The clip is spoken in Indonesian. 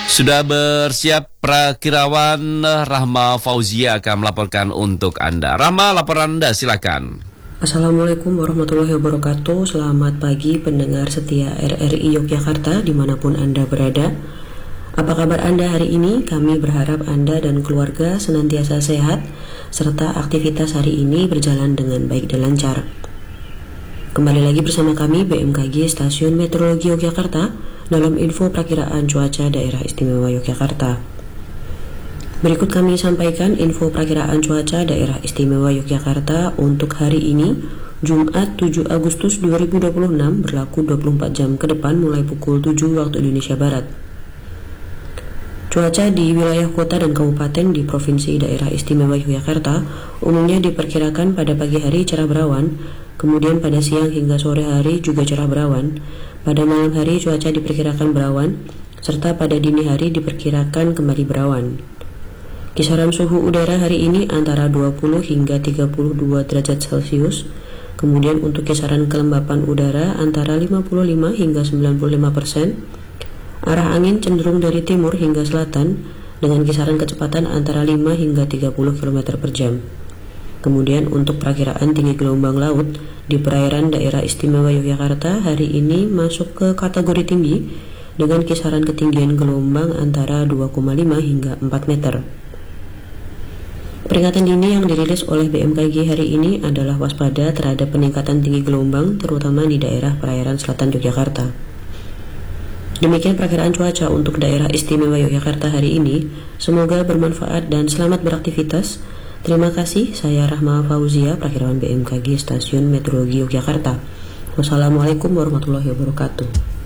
Sudah bersiap Prakirawan Rahma Fauzia akan melaporkan untuk Anda. Rahma, laporan Anda silakan. Assalamualaikum warahmatullahi wabarakatuh. Selamat pagi pendengar setia RRI Yogyakarta dimanapun Anda berada. Apa kabar Anda hari ini? Kami berharap Anda dan keluarga senantiasa sehat serta aktivitas hari ini berjalan dengan baik dan lancar. Kembali lagi bersama kami BMKG Stasiun Meteorologi Yogyakarta dalam info perakiraan cuaca daerah istimewa Yogyakarta. Berikut kami sampaikan info perakiraan cuaca daerah istimewa Yogyakarta untuk hari ini, Jumat 7 Agustus 2026, berlaku 24 jam ke depan mulai pukul 7 waktu Indonesia Barat. Cuaca di wilayah kota dan kabupaten di Provinsi Daerah Istimewa Yogyakarta umumnya diperkirakan pada pagi hari cerah berawan, kemudian pada siang hingga sore hari juga cerah berawan. Pada malam hari cuaca diperkirakan berawan, serta pada dini hari diperkirakan kembali berawan. Kisaran suhu udara hari ini antara 20 hingga 32 derajat Celcius. Kemudian untuk kisaran kelembapan udara antara 55 hingga 95%. Arah angin cenderung dari timur hingga selatan dengan kisaran kecepatan antara 5 hingga 30 km per jam. Kemudian untuk perakiraan tinggi gelombang laut di perairan daerah istimewa Yogyakarta hari ini masuk ke kategori tinggi dengan kisaran ketinggian gelombang antara 2,5 hingga 4 meter. Peringatan dini yang dirilis oleh BMKG hari ini adalah waspada terhadap peningkatan tinggi gelombang terutama di daerah perairan selatan Yogyakarta. Demikian perakiraan cuaca untuk daerah istimewa Yogyakarta hari ini. Semoga bermanfaat dan selamat beraktivitas. Terima kasih, saya Rahma Fauzia, Prakirawan BMKG Stasiun Meteorologi Yogyakarta. Wassalamualaikum warahmatullahi wabarakatuh.